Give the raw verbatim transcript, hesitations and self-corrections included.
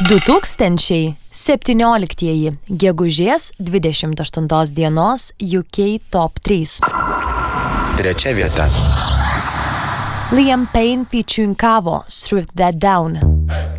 du tūkstančiai septynioliktieji gegužės dvidešimt aštuntos dienos U K Top trys. Trečia vieta. Liam Payne featuring Kavo, Strip That Down.